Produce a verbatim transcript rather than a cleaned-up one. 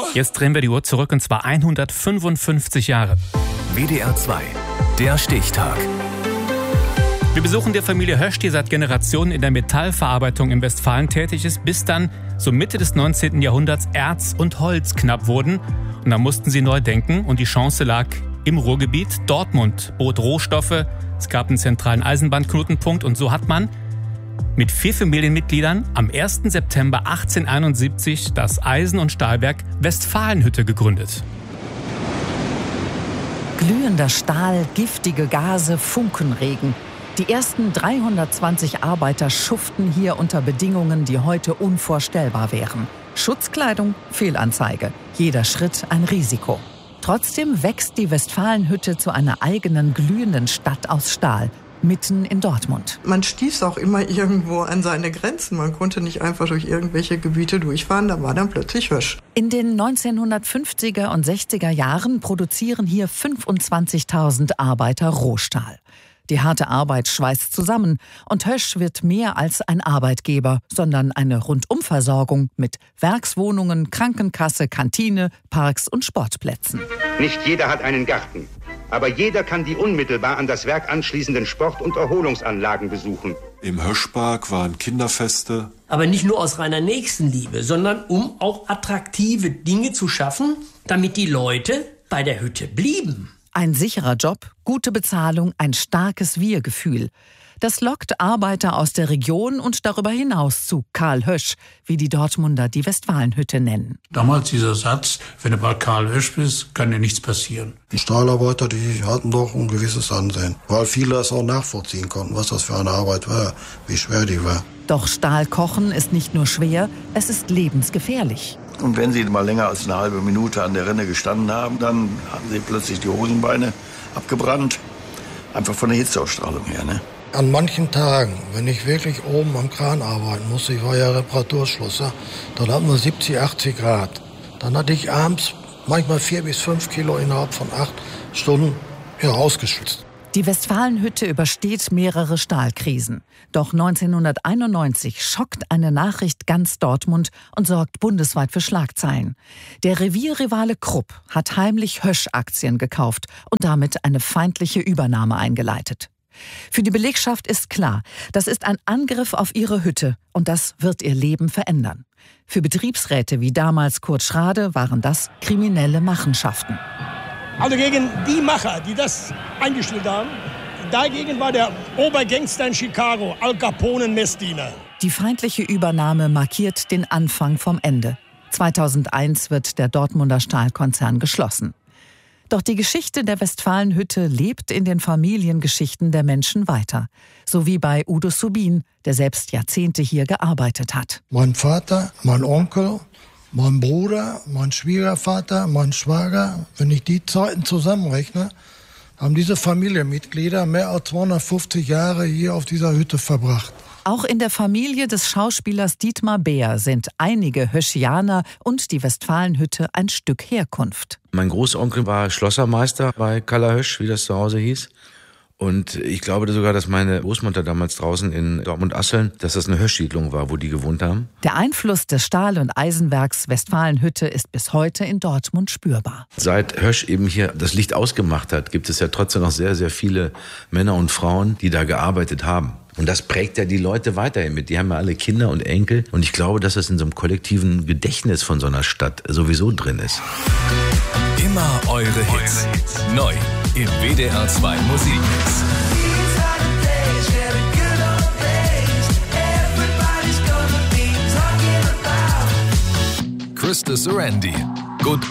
Jetzt drehen wir die Uhr zurück und zwar hundertfünfundfünfzig Jahre. W D R zwei, der Stichtag. Wir besuchen die Familie Hösch, die seit Generationen in der Metallverarbeitung in Westfalen tätig ist, bis dann so Mitte des neunzehnten Jahrhunderts Erz und Holz knapp wurden. Und da mussten sie neu denken und die Chance lag im Ruhrgebiet. Dortmund bot Rohstoffe, es gab einen zentralen Eisenbahnknotenpunkt und so hat man mit vier Familienmitgliedern am ersten September achtzehnhunderteinundsiebzig das Eisen- und Stahlwerk Westfalenhütte gegründet. Glühender Stahl, giftige Gase, Funkenregen. Die ersten dreihundertzwanzig Arbeiter schuften hier unter Bedingungen, die heute unvorstellbar wären. Schutzkleidung, Fehlanzeige. Jeder Schritt ein Risiko. Trotzdem wächst die Westfalenhütte zu einer eigenen glühenden Stadt aus Stahl, mitten in Dortmund. Man stieß auch immer irgendwo an seine Grenzen. Man konnte nicht einfach durch irgendwelche Gebiete durchfahren, da war dann plötzlich Hösch. In den neunzehnhundertfünfziger und sechziger Jahren produzieren hier fünfundzwanzigtausend Arbeiter Rohstahl. Die harte Arbeit schweißt zusammen und Hösch wird mehr als ein Arbeitgeber, sondern eine Rundumversorgung mit Werkswohnungen, Krankenkasse, Kantine, Parks und Sportplätzen. Nicht jeder hat einen Garten, aber jeder kann die unmittelbar an das Werk anschließenden Sport- und Erholungsanlagen besuchen. Im Höschpark waren Kinderfeste. Aber nicht nur aus reiner Nächstenliebe, sondern um auch attraktive Dinge zu schaffen, damit die Leute bei der Hütte blieben. Ein sicherer Job, gute Bezahlung, ein starkes Wir-Gefühl. Das lockt Arbeiter aus der Region und darüber hinaus zu Karl Hösch, wie die Dortmunder die Westfalenhütte nennen. Damals dieser Satz, wenn du bei Karl Hösch bist, kann dir nichts passieren. Die Stahlarbeiter, die hatten doch ein gewisses Ansehen, weil viele das auch nachvollziehen konnten, was das für eine Arbeit war, wie schwer die war. Doch Stahlkochen ist nicht nur schwer, es ist lebensgefährlich. Und wenn Sie mal länger als eine halbe Minute an der Rinne gestanden haben, dann haben Sie plötzlich die Hosenbeine abgebrannt. Einfach von der Hitzeausstrahlung her, ne? An manchen Tagen, wenn ich wirklich oben am Kran arbeiten musste, ich war ja Reparaturschlosser, dann hatten wir siebzig, achtzig Grad. Dann hatte ich abends manchmal vier bis fünf Kilo innerhalb von acht Stunden hier rausgeschwitzt. Die Westfalenhütte übersteht mehrere Stahlkrisen. Doch neunzehnhunderteinundneunzig schockt eine Nachricht ganz Dortmund und sorgt bundesweit für Schlagzeilen. Der Revierrivale Krupp hat heimlich Hösch-Aktien gekauft und damit eine feindliche Übernahme eingeleitet. Für die Belegschaft ist klar, das ist ein Angriff auf ihre Hütte und das wird ihr Leben verändern. Für Betriebsräte wie damals Kurt Schrade waren das kriminelle Machenschaften. Also gegen die Macher, die das eingestellt haben, dagegen war der Obergangster in Chicago, Al Capone Messdiener. Die feindliche Übernahme markiert den Anfang vom Ende. zweitausendeins wird der Dortmunder Stahlkonzern geschlossen. Doch die Geschichte der Westfalenhütte lebt in den Familiengeschichten der Menschen weiter. So wie bei Udo Subin, der selbst Jahrzehnte hier gearbeitet hat. Mein Vater, mein Onkel, mein Bruder, mein Schwiegervater, mein Schwager, wenn ich die Zeiten zusammenrechne, haben diese Familienmitglieder mehr als zweihundertfünfzig Jahre hier auf dieser Hütte verbracht. Auch in der Familie des Schauspielers Dietmar Beer sind einige Höschianer und die Westfalenhütte ein Stück Herkunft. Mein Großonkel war Schlossermeister bei Karl Hösch, wie das zu Hause hieß. Und ich glaube sogar, dass meine Großmutter damals draußen in Dortmund-Asseln, dass das eine Höschsiedlung war, wo die gewohnt haben. Der Einfluss des Stahl- und Eisenwerks Westfalenhütte ist bis heute in Dortmund spürbar. Seit Hösch eben hier das Licht ausgemacht hat, gibt es ja trotzdem noch sehr, sehr viele Männer und Frauen, die da gearbeitet haben. Und das prägt ja die Leute weiterhin mit. Die haben ja alle Kinder und Enkel. Und ich glaube, dass das in so einem kollektiven Gedächtnis von so einer Stadt sowieso drin ist. Immer eure Hits. Neu im W D R zwei Musikmix. Krista Sorandi. Good